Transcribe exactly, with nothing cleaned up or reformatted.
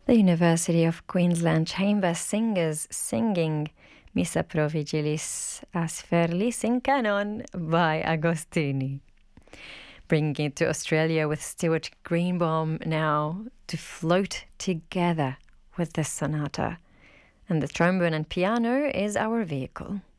The University of Queensland Chamber Singers singing Missa Pro Vigilis Asferlis in Canon by Agostini. Bringing it to Australia with Stuart Greenbaum now to float together with this sonata. And the trombone and piano is our vehicle.